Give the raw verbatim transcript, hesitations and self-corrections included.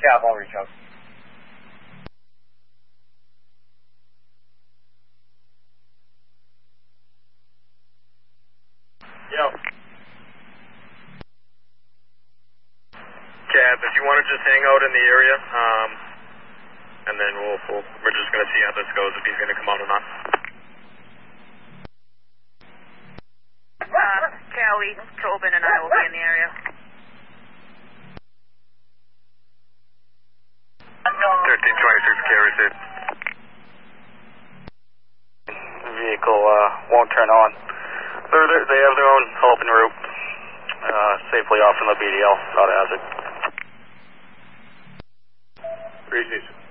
Cav, I'll reach out. Yo. Cav, if you want to just hang out in the area, um, and then we'll, we'll we're just gonna see how this goes, if he's gonna come out or not. Uh, Callie, Tobin, and I will be in the area. thirteen twenty-six, carry it. Vehicle uh, won't turn on. They're, they're, they have their own open route, uh, safely off from the B D L, not a hazard. Appreciate you.